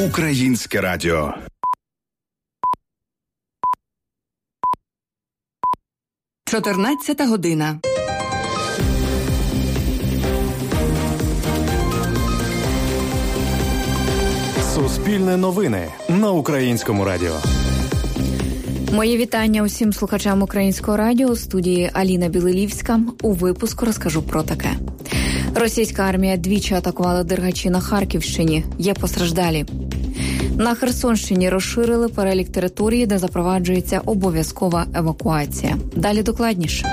Українське радіо. Чотирнадцята година. Суспільне новини на Українському радіо. Мої вітання усім слухачам Українського радіо. У студії Аліна Білилівська. У випуску розкажу про таке. Російська армія двічі атакувала Дергачі на Харківщині. Є постраждалі. На Херсонщині розширили перелік території, де запроваджується обов'язкова евакуація. Далі докладніше.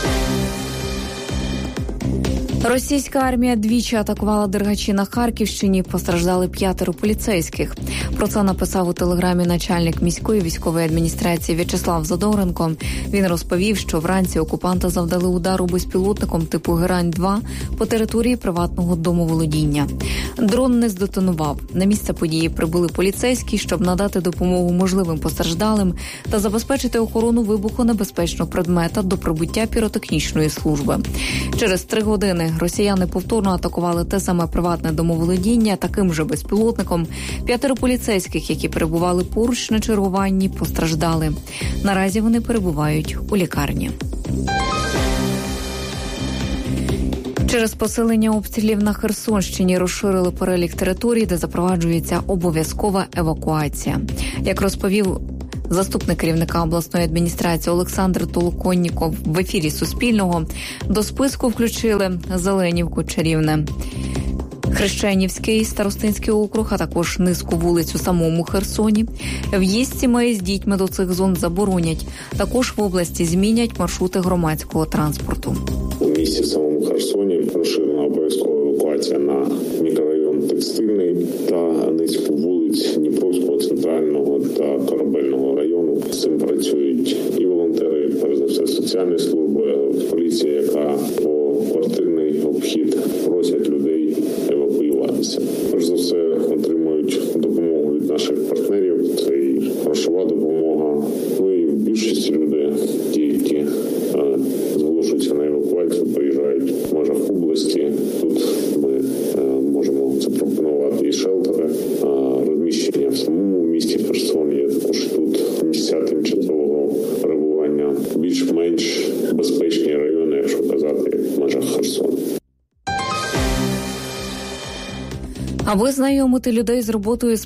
Російська армія двічі атакувала Дергачі на Харківщині. Постраждали 5 поліцейських. Про це написав у телеграмі начальник міської військової адміністрації В'ячеслав Задоренко. Він розповів, що вранці окупанти завдали удару безпілотником типу «Герань-2» по території приватного домоволодіння. Дрон не здетонував. На місце події прибули поліцейські, щоб надати допомогу можливим постраждалим та забезпечити охорону вибухонебезпечного предмета до прибуття піротехнічної служби. Через 3 години росіяни повторно атакували те саме приватне домоволодіння таким же безпілотником. 5 поліцейських, які перебували поруч на чергуванні, постраждали. Наразі вони перебувають у лікарні. Через посилення обстрілів на Херсонщині розширили перелік територій, де запроваджується обов'язкова евакуація. Як розповів заступник керівника обласної адміністрації Олександр Толоконніков в ефірі Суспільного, до списку включили Зеленівку, Чарівне, Хрещенівський старостинський округ, а також низку вулиць у самому Херсоні. В'їзд сімей з дітьми до цих зон заборонять. Також в області змінять маршрути громадського транспорту. У місті самому Херсоні розширена обов'язкова евакуація на мікрорайон Текстильний та низку вулиць Дніпровського, Центрального та Корабельного району. З цим працюють і волонтери, перш за все соціальні служби, поліція, яка по квартирний обхід просять людей евакуюватися. Перш за все отримують допомогу від наших партнерів, це і грошова допомога. Ну і в більшості люди, ті, які зголошуються на евакуацію, приїжджають в межах області. Тут ми можемо запропонувати і шелтери, розміщення в самому місті Херсон. Є також тут місця тимчасового перебування, більш-менш безпечні райони, якщо казати, в межах Херсону. Аби знайомити людей з роботою